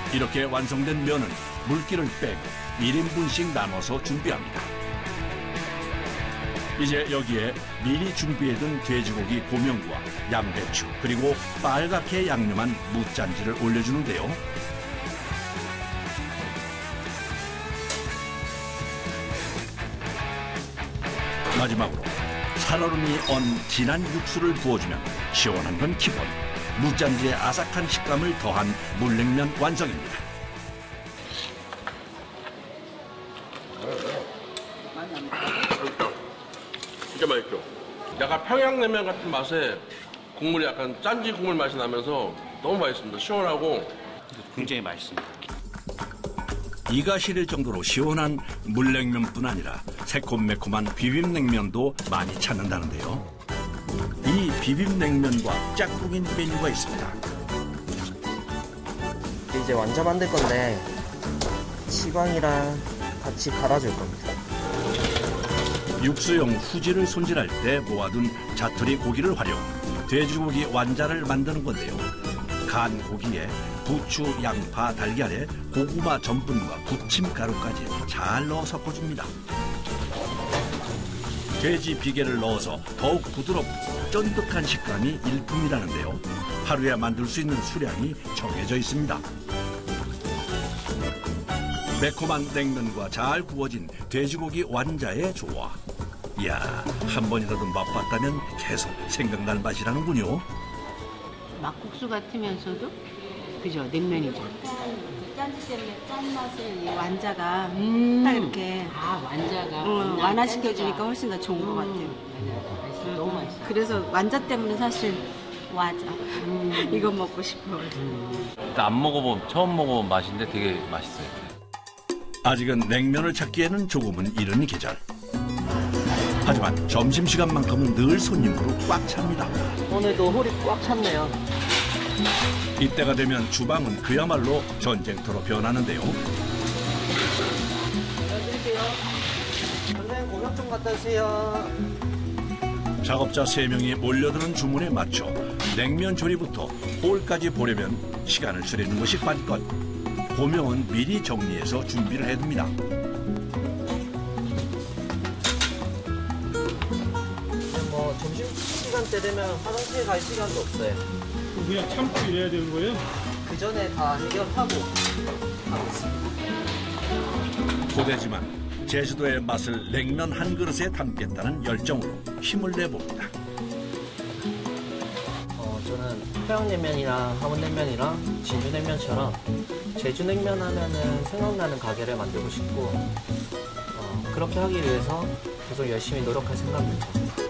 이렇게 완성된 면은 물기를 빼고 1인분씩 나눠서 준비합니다. 이제 여기에 미리 준비해둔 돼지고기 고명구와 양배추 그리고 빨갛게 양념한 무짠지를 올려주는데요. 마지막으로 살얼음이 언 진한 육수를 부어주면 시원한 건 기본, 무짠지의 아삭한 식감을 더한 물냉면 완성입니다. 진짜 맛있죠? 약간 평양냉면 같은 맛에 국물이 약간 짠지 국물 맛이 나면서 너무 맛있습니다. 시원하고 굉장히 맛있습니다. 이가 시릴 정도로 시원한 물냉면뿐 아니라 새콤매콤한 비빔냉면도 많이 찾는다는데요. 이 비빔냉면과 짝꿍인 메뉴가 있습니다. 이제 완자 만들 건데 치광이랑 같이 갈아줄 겁니다. 육수용 후지를 손질할 때 모아둔 자투리 고기를 활용, 돼지고기 완자를 만드는 건데요. 간 고기에 부추, 양파, 달걀에 고구마 전분과 부침가루까지 잘 넣어 섞어줍니다. 돼지 비계를 넣어서 더욱 부드럽고 쫀득한 식감이 일품이라는데요. 하루에 만들 수 있는 수량이 정해져 있습니다. 매콤한 냉면과 잘 구워진 돼지고기 완자의 조화. 이야, 한 번이라도 맛봤다면 계속 생각날 맛이라는군요. 막국수 같으면서도 그죠, 냉면이죠. 짠지 때문에 짠맛을 이 완자가 딱 이렇게 완자가 완화시켜주니까 훨씬 더 좋은 것 같아요. 맛있어, 너무 맛있어. 그래서 완자 때문에 사실 와자. 이거 먹고 싶어요. 일단 안 먹어본, 처음 먹어본 맛인데 되게 맛있어요. 아직은 냉면을 찾기에는 조금은 이른 계절. 하지만 점심시간만큼은 늘 손님으로 꽉 찹니다. 오늘도 홀이 꽉 찼네요. 이때가 되면 주방은 그야말로 전쟁터로 변하는데요. 드릴게요. 선생님 공약 좀 갖다 주세요. 작업자 3명이 몰려드는 주문에 맞춰 냉면 조리부터 홀까지 보려면 시간을 줄이는 것이 관건. 고명은 미리 정리해서 준비를 해둡니다. 뭐 점심시간 때 되면 화장실 갈 시간도 없어요. 그냥 참고 일해야 되는 거예요? 그 전에 다 해결하고 가겠습니다. 고되지만 제주도의 맛을 냉면 한 그릇에 담겠다는 열정으로 힘을 내봅니다. 저는 평양냉면이랑 함흥냉면이랑 진주냉면처럼 제주냉면 하면은 생각나는 가게를 만들고 싶고 그렇게 하기 위해서 계속 열심히 노력할 생각입니다.